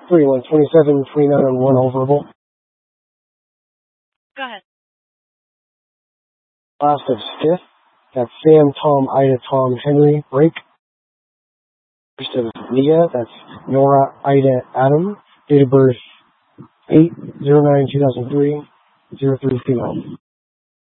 3127, 29 on 1 all verbal. Go ahead. Last of 5th. That's Sam, Tom, Ida, Tom, Henry, break. First of Nia, that's Nora, Ida, Adam. Date of birth 8/09/2003, 03 female.